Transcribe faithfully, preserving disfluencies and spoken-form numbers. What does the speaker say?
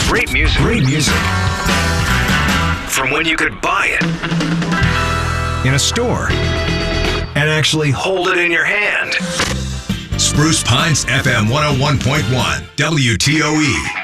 Great music. Great music. From when you could buy it In a store. and actually hold it in your hand. Spruce Pines F M one oh one point one, W T O E.